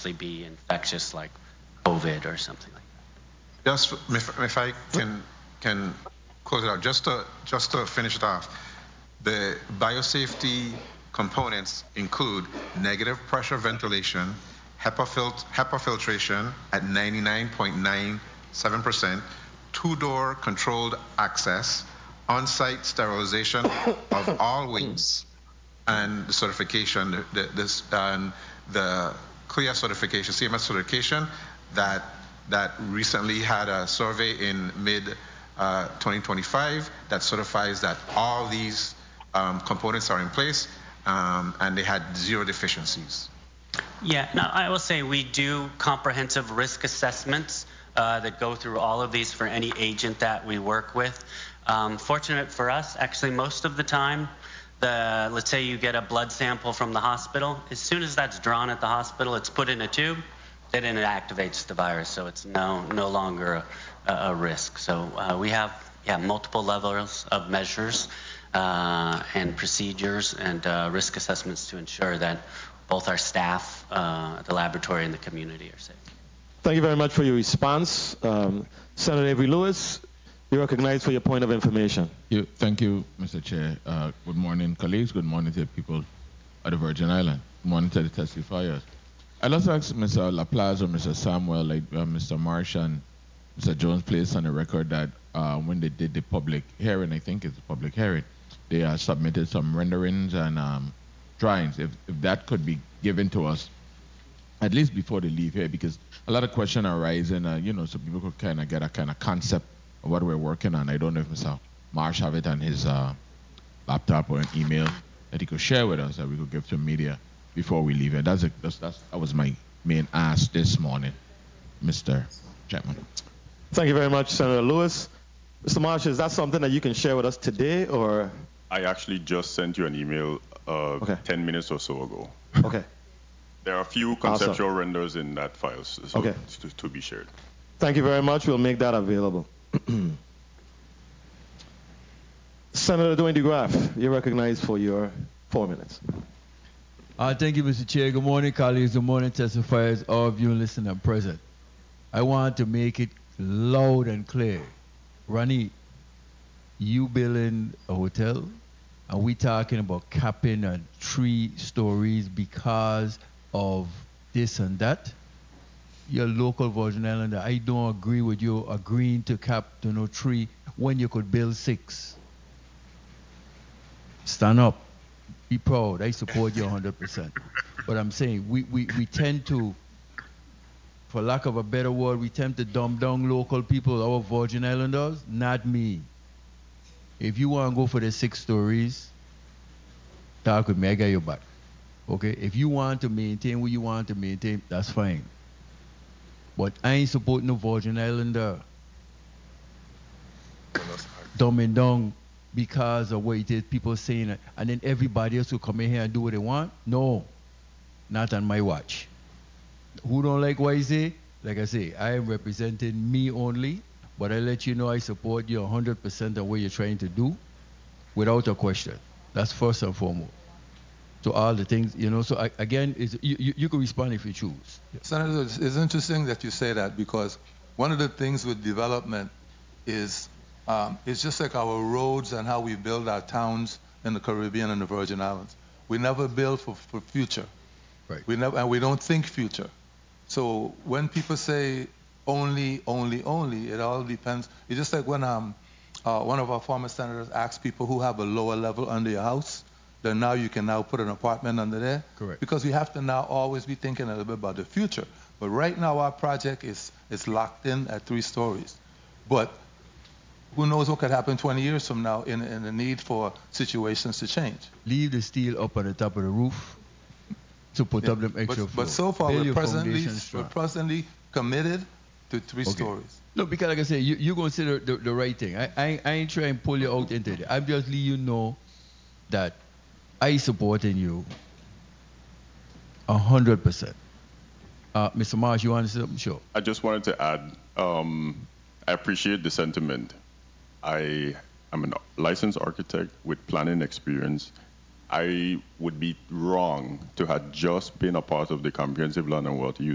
potentially be infectious, like COVID or something like that. Just if I can close it out, just to finish it off, the biosafety components include negative pressure ventilation, HEPA filtration at 99.97%, two-door controlled access, on-site sterilization of all waste, and the certification, the CLIA certification, CMS certification that recently had a survey in mid 2025 that certifies that all these components are in place and they had zero deficiencies. Yeah, no, I will say we do comprehensive risk assessments that go through all of these for any agent that we work with. Fortunate for us, actually, most of the time, let's say you get a blood sample from the hospital, as soon as that's drawn at the hospital, it's put in a tube, then it activates the virus, so it's no longer a risk. So we have multiple levels of measures and procedures and risk assessments to ensure that both our staff, the laboratory, and the community are safe. Thank you very much for your response. Senator Avery Lewis, you're recognized for your point of information. Thank you, Mr. Chair. Good morning, colleagues. Good morning to the people of the Virgin Islands. Good morning to the testifiers. I'd like to ask Mr. LaPlace or Mr. Samuel, like Mr. Marsh and Mr. Jones placed on the record that when they did the public hearing, I think it's a public hearing, they submitted some renderings and drawings. If that could be given to us, at least before they leave here, because a lot of questions are rising, so people could kind of get a kind of concept of what we're working on. I don't know if Mr. Marsh have it on his laptop or an email that he could share with us that we could give to media before we leave here. That was my main ask this morning, Mr. Chapman. Thank you very much, Senator Lewis. Mr. Marsh, is that something that you can share with us today, or? I actually just sent you an email 10 minutes or so ago. Okay. There are a few conceptual renders in that file, so to be shared. Thank you very much. We'll make that available. Senator Dwayne DeGraff, you're recognized for your 4 minutes. Thank you, Mr. Chair. Good morning, colleagues. Good morning, testifiers, all of you listening and present. I want to make it loud and clear. Ronnie, you building a hotel, and we talking about capping at 3 stories because of this and that? You're a local Virgin Islander. I don't agree with you agreeing to cap to 3 when you could build 6. Stand up. Be proud. I support you 100%. But I'm saying we tend to, for lack of a better word, we tend to dumb down local people, our Virgin Islanders. Not me. If you want to go for the 6 stories, talk with me. I got your back. Okay? If you want to maintain what you want to maintain, that's fine. But I ain't supporting no Virgin Islander dumbing down because of what it is people saying it, and then everybody else will come in here and do what they want. No, not on my watch. Who don't like what I say? Like I say, I am representing me only, but I let you know I support you 100% of what you're trying to do without a question. That's first and foremost. To all the things, so again, you can respond if you choose. Senator, it's interesting that you say that, because one of the things with development is it's just like our roads and how we build our towns in the Caribbean and the Virgin Islands. We never build for future. Right. And we don't think future. So when people say only, it all depends. It's just like when one of our former senators asked people who have a lower level under your house, then now you can now put an apartment under there. Correct. Because we have to now always be thinking a little bit about the future. But right now our project is locked in at 3 stories. But who knows what could happen 20 years from now in the need for situations to change. Leave the steel up on the top of the roof to put up them extra floor. But so far we're presently committed to 3 stories. No, because like I say, you consider the right thing. I ain't trying to pull you out into it. I'm just letting you know that I supporting you 100%. Mr. Marsh, you want to say something? Sure. I just wanted to add, I appreciate the sentiment. I am a licensed architect with planning experience. I would be wrong to have just been a part of the Comprehensive Land and Water Use